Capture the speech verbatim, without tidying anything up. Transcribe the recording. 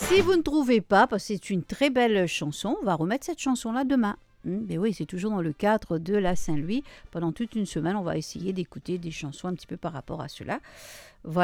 Si vous ne trouvez pas, parce que c'est une très belle chanson, on va remettre cette chanson-là demain. Hum, mais oui, c'est toujours dans le cadre de la Saint-Louis. Pendant toute une semaine, on va essayer d'écouter des chansons un petit peu par rapport à cela. Voilà.